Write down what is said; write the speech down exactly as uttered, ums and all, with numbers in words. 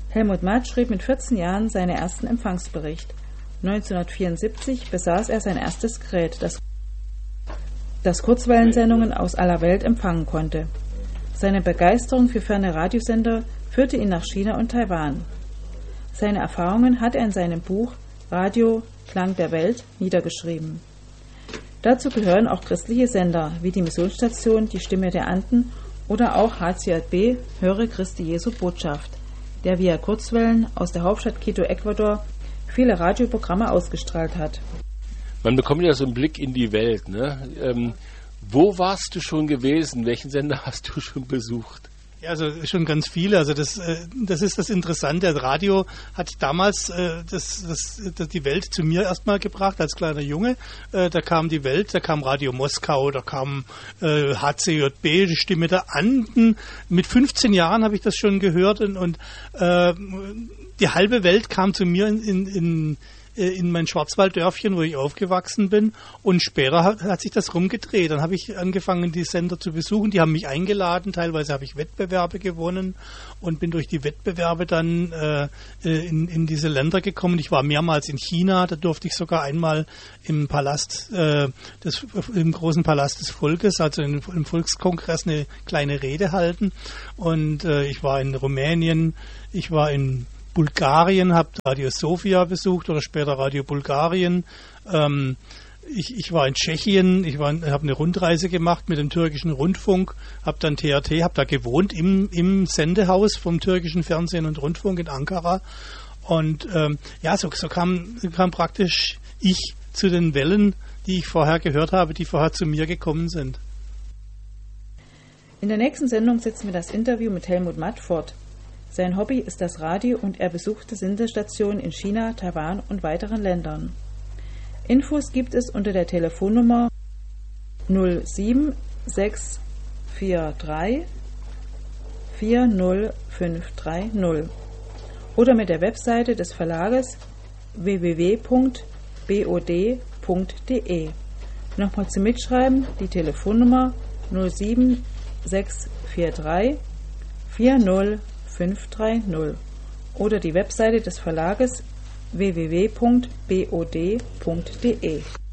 Helmut Matt schrieb mit vierzehn Jahren seinen ersten Empfangsbericht. neunzehnhundertvierundsiebzig besaß er sein erstes Gerät, das, das Kurzwellensendungen aus aller Welt empfangen konnte. Seine Begeisterung für ferne Radiosender führte ihn nach China und Taiwan. Seine Erfahrungen hat er in seinem Buch Radio Klang der Welt niedergeschrieben. Dazu gehören auch christliche Sender wie die Missionsstation Die Stimme der Anden oder auch H C J B Höre Christi Jesu Botschaft, der via Kurzwellen aus der Hauptstadt Quito, Ecuador, viele Radioprogramme ausgestrahlt hat. Man bekommt ja so einen Blick in die Welt, ne? Ähm, wo warst du schon gewesen? Welchen Sender hast du schon besucht? Ja, also schon ganz viele. Also das, das ist das Interessante. Das Radio hat damals das, das, das die Welt zu mir erstmal gebracht als kleiner Junge. Da kam die Welt, da kam Radio Moskau, da kam H C J B, die Stimme der Anden. Mit fünfzehn Jahren habe ich das schon gehört und, und äh, die halbe Welt kam zu mir in, in, in in mein Schwarzwalddörfchen, wo ich aufgewachsen bin, und später hat, hat sich das rumgedreht. Dann habe ich angefangen, die Sender zu besuchen, die haben mich eingeladen, teilweise habe ich Wettbewerbe gewonnen und bin durch die Wettbewerbe dann äh, in, in diese Länder gekommen. Ich war mehrmals in China, da durfte ich sogar einmal im Palast, äh, des, im großen Palast des Volkes, also in, im Volkskongress eine kleine Rede halten, und äh, ich war in Rumänien, ich war in Bulgarien, habe Radio Sofia besucht oder später Radio Bulgarien. Ähm, ich, ich war in Tschechien, ich habe eine Rundreise gemacht mit dem türkischen Rundfunk, habe dann T R T, habe da gewohnt im, im Sendehaus vom türkischen Fernsehen und Rundfunk in Ankara. Und ähm, ja, so, so kam, kam praktisch ich zu den Wellen, die ich vorher gehört habe, die vorher zu mir gekommen sind. In der nächsten Sendung setzen wir das Interview mit Helmut Matt fort. Sein Hobby ist das Radio und er besuchte Sendestationen in China, Taiwan und weiteren Ländern. Infos gibt es unter der Telefonnummer null sieben sechs vier drei vier null fünf drei null oder mit der Webseite des Verlages w w w punkt b o d punkt d e. Nochmal zum Mitschreiben die Telefonnummer null sieben sechs vier drei vier null fünf drei null oder die Webseite des Verlages w w w punkt b o d punkt d e.